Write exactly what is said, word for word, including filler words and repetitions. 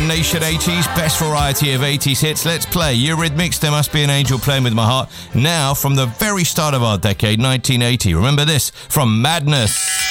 Nation eighties, best variety of eighties hits. Let's play Eurythmics, There Must Be an Angel Playing With My Heart. Now, from the very start of our decade, nineteen eighty. Remember this from Madness.